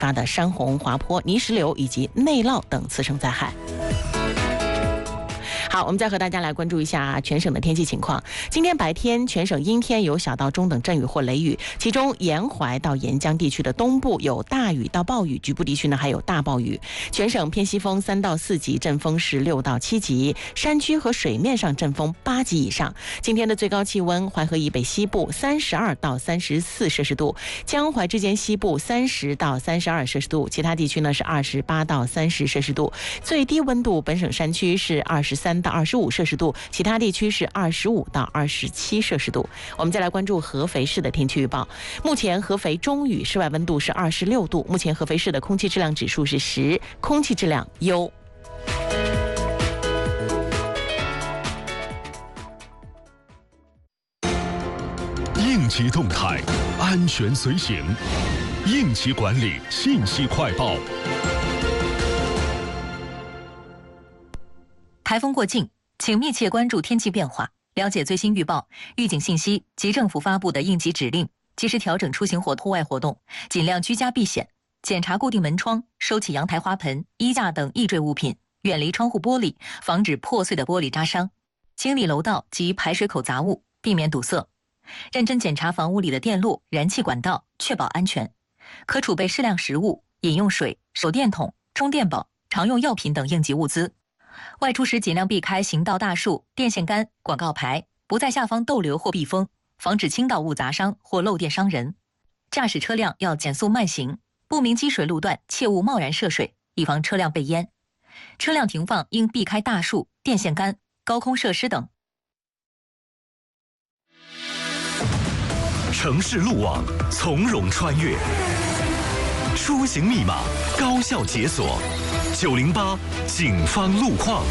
发的山洪、滑坡、泥石流以及内涝等次生灾害。好，我们再和大家来关注一下全省的天气情况。今天白天全省阴天，有小到中等阵雨或雷雨，其中沿淮到沿江地区的东部有大雨到暴雨，局部地区呢还有大暴雨。全省偏西风3到4级，阵风是6到7级，山区和水面上阵风8级以上。今天的最高气温，淮河以北西部32到34摄氏度，江淮之间西部30到32摄氏度，其他地区呢是28到30摄氏度。最低温度，本省山区是23到25摄氏度，其他地区是25到27摄氏度。我们再来关注合肥市的天气预报。目前合肥中雨，室外温度是26度。目前合肥市的空气质量指数是10，空气质量优。 应急动态，安全随行，应急管理信息快报。 台风过境，请密切关注天气变化，了解最新预报、预警信息及政府发布的应急指令，及时调整出行或户外活动，尽量居家避险。检查固定门窗，收起阳台花盆、衣架等易坠物品，远离窗户玻璃，防止破碎的玻璃扎伤。清理楼道及排水口杂物，避免堵塞。认真检查房屋里的电路、燃气管道，确保安全。可储备适量食物、饮用水、手电筒、充电宝、常用药品等应急物资。外出时尽量避开行道大树、电线杆、广告牌，不在下方逗留或避风，防止倾倒物砸伤或漏电伤人。驾驶车辆要减速慢行，不明积水路段切勿贸然涉水，以防车辆被淹。车辆停放应避开大树、电线杆、高空设施等。 城市路网从容穿越，出行密码高效解锁。908警方路况。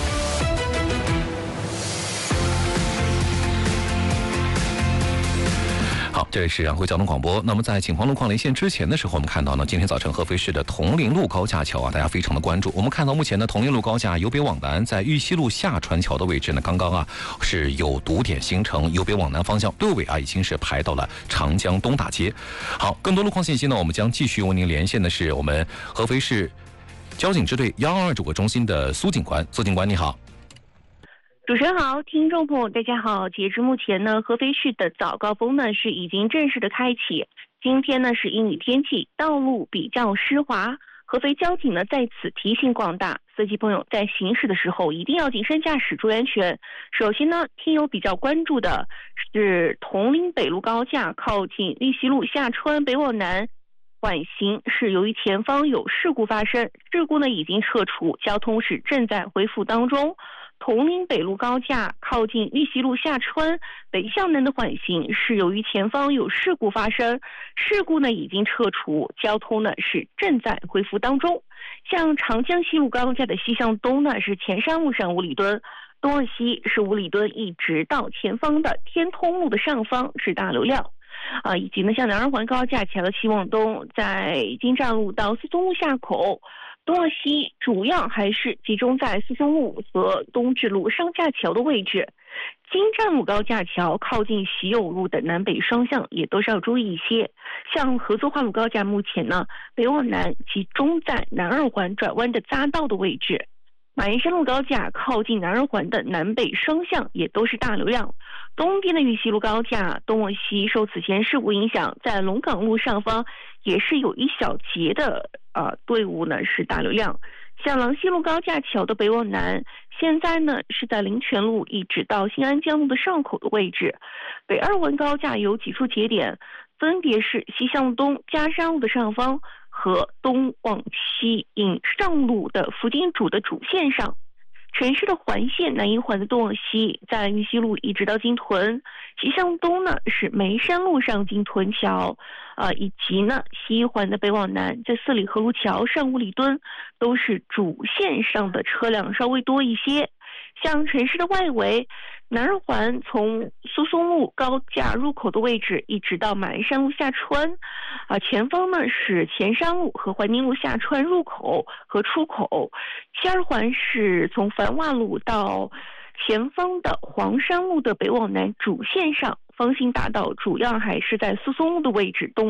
好，这里是安徽交通广播。那么在警方路况连线之前的时候，我们看到呢，今天早晨合肥市的铜陵路高架桥啊，大家非常的关注。我们看到目前呢，铜陵路高架由北往南，在玉溪路下穿桥的位置呢，刚刚是有堵点形成，由北往南方向队尾已经是排到了长江东大街。好，更多路况信息呢，我们将继续为您连线的是我们合肥市交警支队122指挥中心的苏警官。苏警官你好。 主持人好，听众朋友大家好。截至目前呢，合肥市的早高峰呢是已经正式的开启。今天呢是阴雨天气，道路比较湿滑。合肥交警呢在此提醒广大司机朋友，在行驶的时候一定要谨慎驾驶，注意安全。首先呢，听友比较关注的是铜陵北路高架靠近玉溪路下穿北往南缓行，是由于前方有事故发生，事故呢已经撤除，交通是正在恢复当中。铜陵北路高架靠近玉溪路下穿北向南的缓行，是由于前方有事故发生，事故呢已经撤除，交通呢是正在恢复当中。像长江西路高架的西向东呢是前山路上5里墩，东往西是5里墩，一直到前方的天通路的上方是大流量。以及呢像南二环高架桥的西往东，在金站路到四松路下口，东往西主要还是集中在四松路和东直路上架桥的位置。金站路高架桥靠近喜友路的南北双向也都是要注意一些。像合作化路高架目前呢北往南集中在南二环转弯的匝道的位置。马鞍山路高架靠近南二环的南北双向也都是大流量。东边的玉溪路高架东往西受此前事故影响，在龙岗路上方也是有一小节的队伍呢是大流量。像郎西路高架桥的北往南，现在呢是在灵泉路一直到新安江路的上口的位置。北二环高架有几处节点，分别是西向东嘉山路的上方和东往西引上路的福金主的主线上。城市的环线南一环的东往西，在玉溪路一直到金屯，西向东呢是眉山路上金屯桥，以及呢西一环的北往南，在四里河路桥上5里墩，都是主线上的车辆稍微多一些。像城市的外围，南二环从苏松路高架入口的位置一直到马鞍山路下穿，前方呢是前山路和怀宁路下穿入口和出口。西二环是从繁华路到前方的黄山路的北往南主线上，方兴大道主要还是在苏松路的位置东